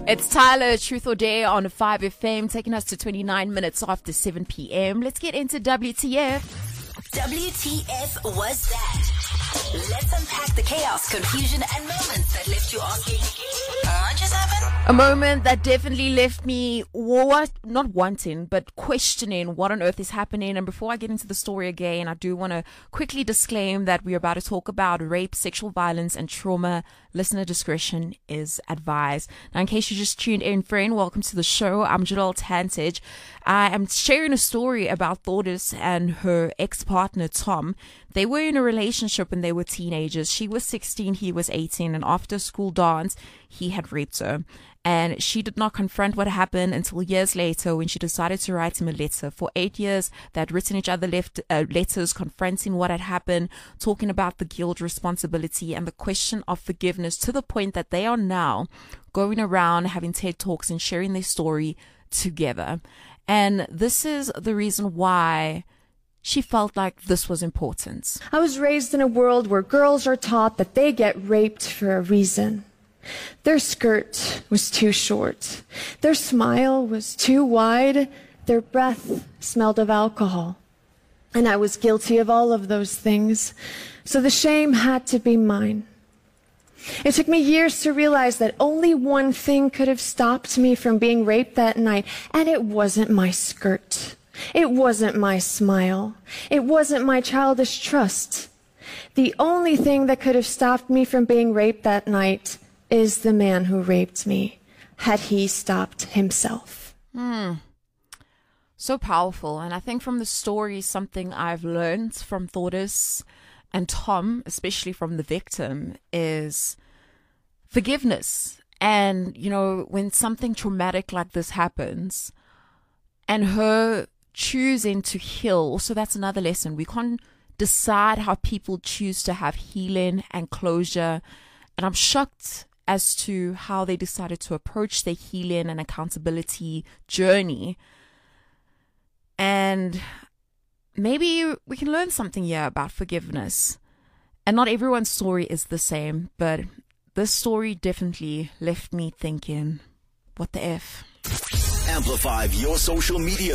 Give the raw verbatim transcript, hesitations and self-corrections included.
It's Tyler, Truth or Dare on five F M, taking us to twenty-nine minutes after seven p.m. Let's get into W T F. W T F was that? Let's unpack the chaos, confusion, and moments that left you asking, what just happened? A moment that definitely left me what not wanting, but questioning what on earth is happening. And before I get into the story again, I do want to quickly disclaim that we're about to talk about rape, sexual violence, and trauma. Listener discretion is advised. Now, in case you just tuned in, friend, welcome to the show. I'm Jadal Tantage. I am sharing a story about Thordis and her ex-partner, Tom. They were in a relationship when they were teenagers. She was sixteen, he was eighteen, and after school dance, he had raped her. And she did not confront what happened until years later when she decided to write him a letter. For eight years, they had written each other left, uh, letters confronting what had happened, talking about the guilt, responsibility, and the question of forgiveness, to the point that they are now going around having TED Talks and sharing their story together. And this is the reason why she felt like this was important. I was raised in a world where girls are taught that they get raped for a reason. Their skirt was too short. Their smile was too wide. Their breath smelled of alcohol. And I was guilty of all of those things. So the shame had to be mine. It took me years to realize that only one thing could have stopped me from being raped that night, and it wasn't my skirt. It wasn't my smile. It wasn't my childish trust. The only thing that could have stopped me from being raped that night is the man who raped me, had he stopped himself. Hmm. So powerful. And I think from the story, something I've learned from Thordis and Tom, especially from the victim, is forgiveness. And, you know, when something traumatic like this happens, and her choosing to heal, also that's another lesson. We can't decide how people choose to have healing and closure. And I'm shocked as to how they decided to approach their healing and accountability journey. And maybe we can learn something here about forgiveness. And not everyone's story is the same, but this story definitely left me thinking, what the F? Amplify your social media